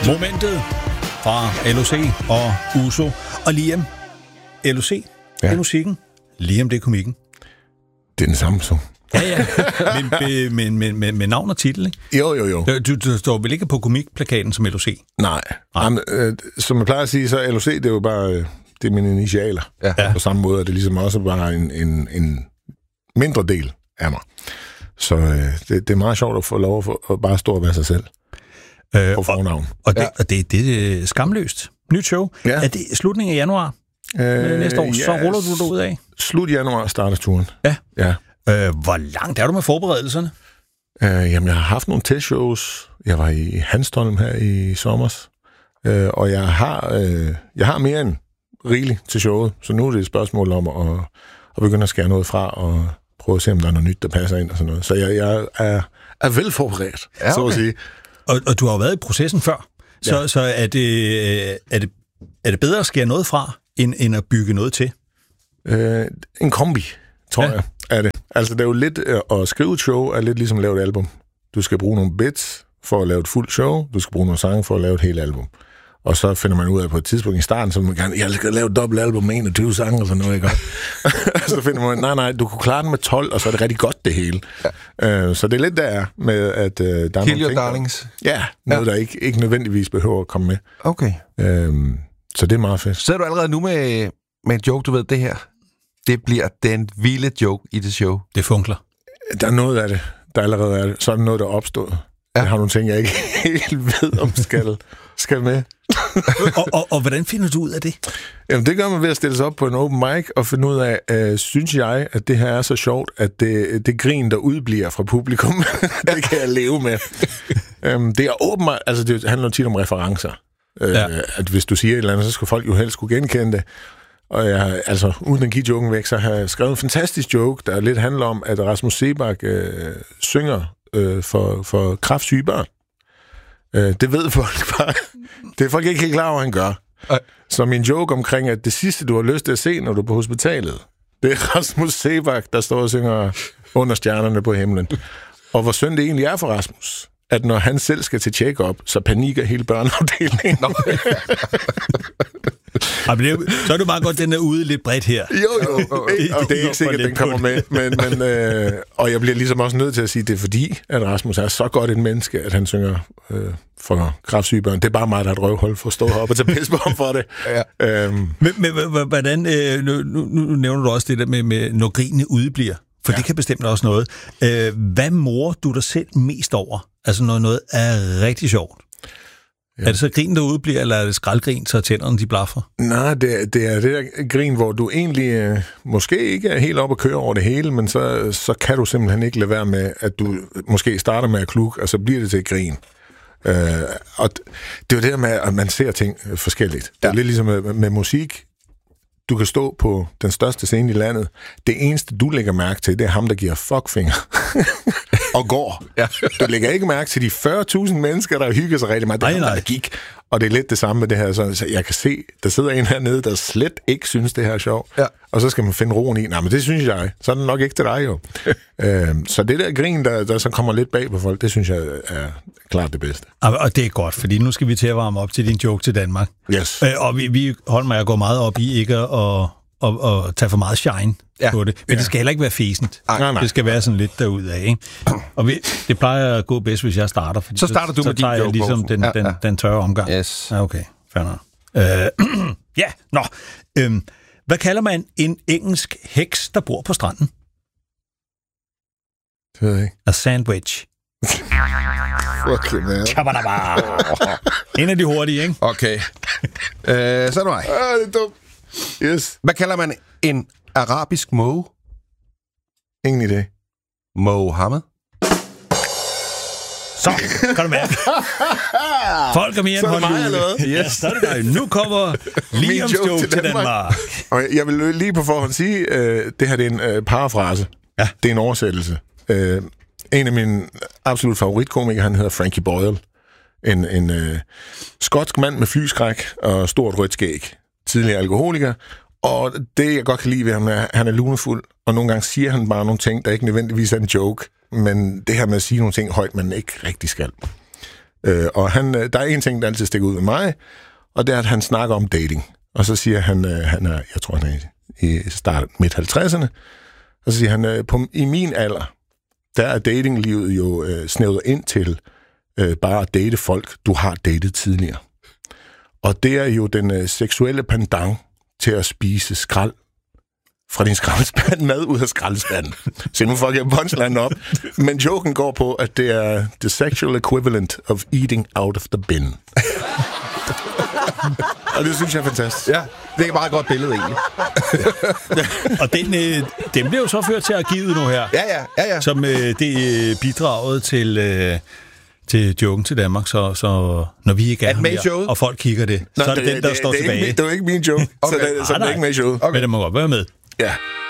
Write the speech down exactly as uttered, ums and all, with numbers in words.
Momentet fra L O C og Uso. Og Liam, L O C, ja. Det er musikken. Liam, det er komikken. Det er den samme så. Ja, ja. Men med, med, med, med navn og titel, ikke? Jo, jo, jo. Du, du står vel ikke på komikplakaten som L O C? Nej. Nej. Jamen, øh, som jeg plejer at sige, så er L O C, det er jo bare øh, det er mine initialer. Ja. På samme måde er det ligesom også bare en, en, en mindre del af mig. Så øh, det, det er meget sjovt at få lov at, få, at bare stå og være sig selv. Øh, på fornavn. Og, og, det, ja. og det, det er skamløst. Nyt show. Ja. Er det slutningen af januar? Øh, næste år, ja, så ruller du derud af? Slut januar starter turen. Ja. ja. Øh, hvor langt er du med forberedelserne? Øh, jamen, jeg har haft nogle testshows. Jeg var i Hanstholm her i sommers. Øh, og jeg har, øh, jeg har mere end rigeligt til showet. Så nu er det et spørgsmål om at, at begynde at skære noget fra og prøve at se, om der er noget nyt, der passer ind og sådan noget. Så jeg, jeg er, er velforberedt, ja, okay. så at sige. Og, og du har jo været i processen før. Så, ja. så er, det, er, det, er det bedre at skære noget fra, end, end at bygge noget til? Øh, en kombi, tror ja. jeg, er det. Altså, det er jo lidt at skrive et show, er lidt ligesom at lave et album. Du skal bruge nogle bits for at lave et fuldt show, du skal bruge nogle sange for at lave et helt album. Og så finder man ud af på et tidspunkt i starten, så man gerne, jeg skal lave et dobbelt album med enogtyve sange og sådan noget, ikke? Så finder man, nej, nej, du kunne klare den med tolv, og så er det rigtig godt det hele. Ja. Uh, så det er lidt der med, at uh, der er Kill nogle ting, darlings. Ja, noget, ja. der ikke, ikke nødvendigvis behøver at komme med. Okay. Uh, så det er meget fedt. Så er du allerede nu med, med en joke, du ved, det her, det bliver den vilde joke i det show. Det funkler. Der er noget af det, der allerede er det. Så er der noget, der er opstået. Ja. Jeg har nogle ting, jeg ikke helt ved, om skal, skal med. og, og, og hvordan finder du ud af det? Jamen, det gør man ved at stille sig op på en open mic og finde ud af, øh, synes jeg, at det her er så sjovt, at det, det grin, der udbliver fra publikum, det kan jeg leve med. øhm, det er åben, altså det handler tit om referencer. Øh, ja. At hvis du siger et eller andet, så skal folk jo helst kunne genkende det. Og jeg, altså, uden at give joken væk, så har jeg skrevet en fantastisk joke, der lidt handler om, at Rasmus Seebach øh, synger øh, for, for kræftsyge børn. Øh, det ved folk bare. Det er folk ikke helt klar over, hvad han gør. Ej. Så min joke omkring, at det sidste, du har lyst til at se, når du er på hospitalet, det er Rasmus Seebach, der står og synger Under stjernerne på himlen. Og hvor synd det egentlig er for Rasmus, at når han selv skal til check-up, så panikker hele børneafdelingen. Så er det meget godt, den er ude lidt bredt her. Jo, jo. Og det er ikke sikkert, at den kommer med. Men, men, øh, og jeg bliver ligesom også nødt til at sige, at det er fordi, at Rasmus er så godt et menneske, at han synger øh, for kræftsyge børn. Det er bare mig, der har et røvhul for at stå heroppe og tage pis på ham for det. Ja. Øhm. Men, men hvordan, øh, nu, nu, nu nævner du også det der med, med når grinene udebliver. For ja. det kan bestemt også noget. Øh, hvad morer du dig selv mest over? Altså når noget er rigtig sjovt. Ja. Er det så grin, der udbliver, eller er det skraldgrin, så tænderne de blaffer? Nej, det er, det er det der grin, hvor du egentlig øh, måske ikke er helt oppe at køre over det hele, men så, så kan du simpelthen ikke lade være med, at du måske starter med at klukke, og så bliver det til et grin. Øh, og det er jo det der med, at man ser ting forskelligt. Det er ja. lidt ligesom med, med musik. Du kan stå på den største scene i landet. Det eneste, du lægger mærke til, det er ham, der giver fuckfinger og går. Ja. Du lægger ikke mærke til de fyrre tusind mennesker, der hygger sig rigtig meget. Det er ham, der gik. Og det er lidt det samme med det her. Så jeg kan se, der sidder en hernede, der slet ikke synes, det her er sjovt. Ja. Og så skal man finde roen i. Nej, men det synes jeg. Så er det nok ikke til dig, jo. øhm, så det der grin, der, der så kommer lidt bag på folk, det synes jeg er klart det bedste. Og det er godt, fordi nu skal vi til at varme op til din joke til Danmark. Yes. Øh, og vi, vi holder mig at gå meget op i ikke at og, og tage for meget shine ja. på det. Men ja. det skal heller ikke være fæsent. Nej, nej. Det skal være sådan lidt derudad, ikke? Og vi, det plejer at gå bedst, hvis jeg starter. Fordi så starter du så, med så din joke, ligesom den, ja, ja. Den, den tørre omgang. Yes. Ja, okay. Fair nok. Øh, ja, nå. Øhm, hvad kalder man en engelsk heks, der bor på stranden? Det ved jeg ikke. A sandwich. Fucking man. En af de hurtige, ikke? Okay. øh, så er det mig. Ah, det er dumt. Yes. Hvad kalder man en arabisk måge? Ingen idé. Mohammed. Så, kan du mærke. Folk er mere end håndlede. Yes. Ja, så er det dig. Nu kommer Liams joke, joke til Danmark. Danmark. Og jeg vil lige på forhånd sige, øh, det her det er en øh, parafrase. Ja. Det er en oversættelse. Øh, en af mine absolut favoritkomikere, han hedder Frankie Boyle. En, en øh, skotsk mand med flyskræk og stort rødt skæg. Tidligere alkoholiker. Og det, jeg godt kan lide ved ham, er, han er lunefuld. Og nogle gange siger han bare nogle ting, der ikke nødvendigvis er en joke. Men det her med at sige nogle ting højt, man ikke rigtig skal. Øh, og han, der er en ting, der altid stikker ud med mig, og det er, at han snakker om dating. Og så siger han, øh, han er, jeg tror, han er i start midt halvtredserne, og så siger han, øh, på, i min alder, der er datinglivet jo øh, snævret ind til øh, bare at date folk, du har datet tidligere. Og det er jo den øh, seksuelle pendant til at spise skrald fra din skraldespand, mad ud af skraldespanden. Så nu får jeg punchline op. Men joken går på, at det er the sexual equivalent of eating out of the bin. Og det synes jeg er fantastisk. Ja, det er et meget godt billede egentlig. Og den, øh, den bliver jo så ført til arkivet nu her. Ja, ja, ja, ja. Som øh, det øh, bidraget til, øh, til joken til Danmark, så, så når vi ikke er, er her mere, og folk kigger det, Nå, så er det, det den, der det, står det tilbage. Ikke, det er jo ikke min joke, okay. så, det, så ah, det er ikke med i showet. Okay. Men det må godt være med. Ja.